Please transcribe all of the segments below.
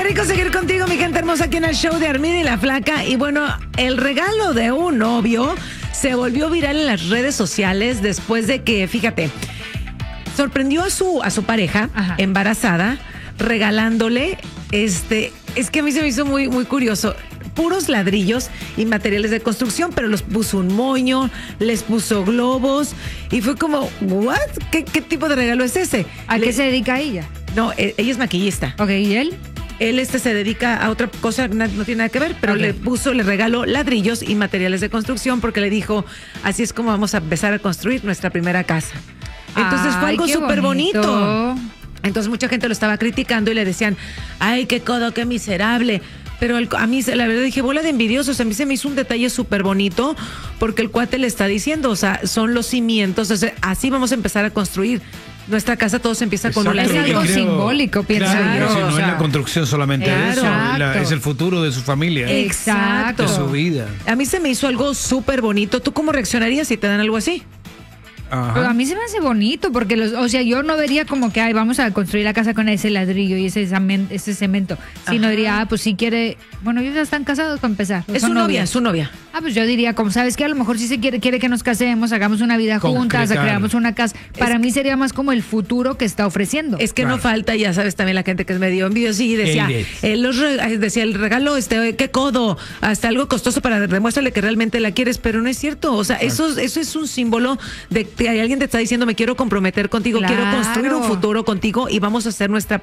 rico seguir contigo, mi gente hermosa, aquí en el show de Armida y la Flaca. Y bueno, el regalo de un novio se volvió viral en las redes sociales después de que, fíjate, sorprendió a su pareja embarazada regalándole, es que a mí se me hizo muy, muy curioso, puros ladrillos y materiales de construcción, pero los puso un moño, les puso globos y fue como, ¿what? ¿Qué tipo de regalo es ese? ¿A qué se dedica ella? No, ella es maquillista. Ok, ¿y él? Él se dedica a otra cosa, no tiene nada que ver, pero le regaló ladrillos y materiales de construcción porque le dijo, así es como vamos a empezar a construir nuestra primera casa. Entonces fue algo súper bonito. Entonces mucha gente lo estaba criticando y le decían, ay, qué codo, qué miserable. Pero a mí, la verdad, dije, bola de envidiosos. A mí se me hizo un detalle súper bonito porque el cuate le está diciendo, o sea, son los cimientos, o sea, así vamos a empezar a construir nuestra casa. Todo se empieza con un ladrillo. Es algo simbólico, pienso claro, yo. si no es la construcción solamente eso, es el futuro de su familia. Exacto. De su vida. A mí se me hizo algo súper bonito. ¿Tú cómo reaccionarías si te dan algo así? Pero a mí se me hace bonito porque, yo no vería como que, ay, vamos a construir la casa con ese ladrillo y ese cemento. Sino diría, pues si quiere, bueno, ellos ya están casados para empezar. Es su novia. Pues yo diría, como sabes que a lo mejor si quiere que nos casemos, hagamos una vida juntas, creamos una casa. Para mí sería más como el futuro que está ofreciendo. Es que no falta, ya sabes, también la gente que es medio envidiosa y decía, decía el regalo, qué codo, hasta algo costoso para demuéstrale que realmente la quieres, pero no es cierto. O sea, eso es un símbolo de que alguien te está diciendo, me quiero comprometer contigo, quiero construir un futuro contigo y vamos a hacer nuestra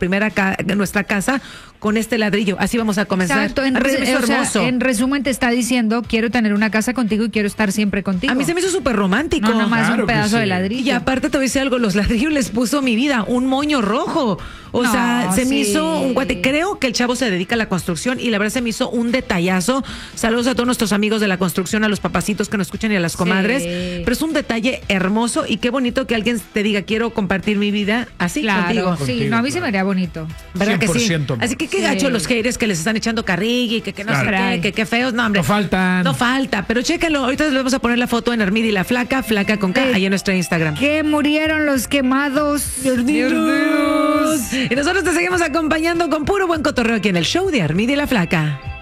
casa con este ladrillo. Así vamos a comenzar. Exacto. En resumen te está diciendo, quiero tener una casa contigo y quiero estar siempre contigo. A mí se me hizo súper romántico. No, nomás un pedazo de ladrillo. Y aparte te voy a decir algo, los ladrillos les puso mi vida, un moño rojo. O sea, se me hizo un guate. Creo que el chavo se dedica a la construcción y la verdad se me hizo un detallazo. Saludos a todos nuestros amigos de la construcción, a los papacitos que nos escuchan y a las comadres. Pero es un detalle hermoso y qué bonito que alguien te diga, quiero compartir mi vida así contigo. Sí, a mí se me haría bonito. ¿Verdad 100%, que sí? Así que qué gacho los haters que les están echando carrilla y que no sé qué, que feos. No, hombre. No falta. Pero chéquenlo. Ahorita les vamos a poner la foto en Armida y la Flaca con K, ahí en nuestro Instagram. Que murieron los quemados. Y nosotros te seguimos acompañando con puro buen cotorreo aquí en el show de Armida y la Flaca.